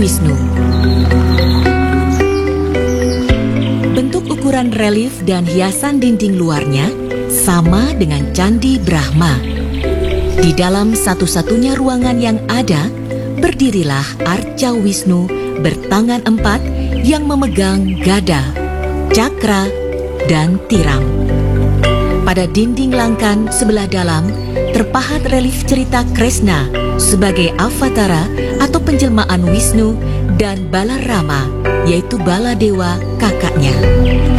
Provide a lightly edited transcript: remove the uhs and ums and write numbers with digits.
Wisnu. Bentuk ukuran relief dan hiasan dinding luarnya sama dengan Candi Brahma. Di dalam satu-satunya ruangan yang ada, berdirilah Arca Wisnu bertangan 4 yang memegang gada, cakra, dan tiram. Pada dinding langkan sebelah dalam terpahat relief cerita Kresna sebagai Avatara atau penjelmaan Wisnu dan Balarama, yaitu Baladewa kakaknya.